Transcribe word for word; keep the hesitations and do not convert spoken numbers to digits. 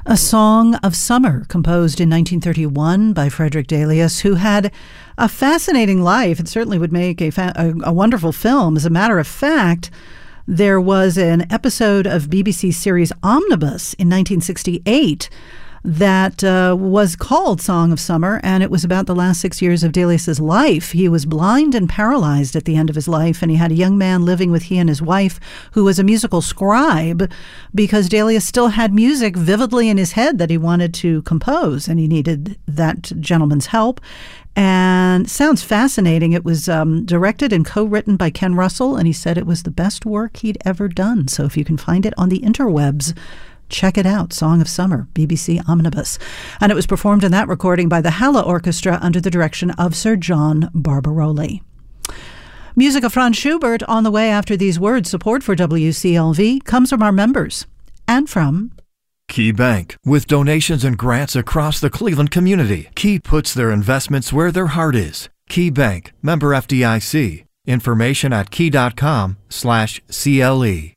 A Song of Summer, composed in nineteen thirty-one by Frederick Delius, who had a fascinating life. It certainly would make a, fa- a, a wonderful film. As a matter of fact, there was an episode of B B C series Omnibus in nineteen sixty-eight that uh, was called Song of Summer, and it was about the last six years of Delius's life. He was blind and paralyzed at the end of his life, and he had a young man living with he and his wife who was a musical scribe, because Delius still had music vividly in his head that he wanted to compose, and he needed that gentleman's help. And sounds fascinating. It was um, directed and co-written by Ken Russell, and he said it was the best work he'd ever done. So if you can find it on the interwebs, check it out, Song of Summer, B B C Omnibus. And it was performed in that recording by the Halle Orchestra under the direction of Sir John Barbaroli. Music of Franz Schubert on the way after these words. Support for W C L V comes from our members and from Key Bank. With donations and grants across the Cleveland community, Key puts their investments where their heart is. Key Bank, member F D I C. Information at key dot com slash C L E.